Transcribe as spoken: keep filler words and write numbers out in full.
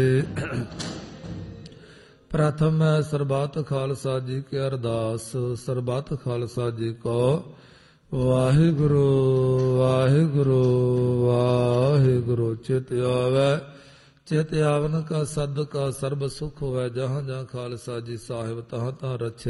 ਪ੍ਰਥਮ ਹੈ ਸਰਬੱਤ ਖਾਲਸਾ ਜੀ ਕੀ ਅਰਦਾਸ। ਸਰਬੱਤ ਖਾਲਸਾ ਜੀ ਕੋ ਵਾਹਿਗੁਰੂ ਵਾਹਿਗੁਰੂ ਵਾਹਿਗੁਰੂ। ਚਿਤ ਆਵੈ ਚਿਤ ਆਵਨ ਕਾ ਸਦਕਾ ਸਰਬ ਸੁਖ ਹੋਵੈ। ਜਹਾਂ ਜਹਾਂ ਖਾਲਸਾ ਜੀ ਸਾਹਿਬ ਤਹਾਂ ਤਹਾਂ ਰਛੈ